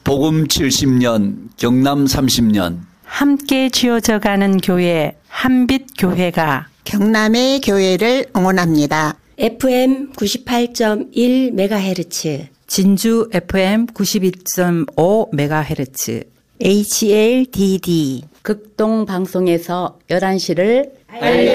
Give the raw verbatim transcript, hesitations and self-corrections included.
복음 칠십 년, 경남 삼십 년. 함께 지어져가는 교회 한빛교회가 경남의 교회를 응원합니다. 에프엠 구십팔 점 일 메가헤르츠, 진주 에프엠 구십이 점 오 메가헤르츠, 에이치엘디디 극동 방송에서 열한 시를 알려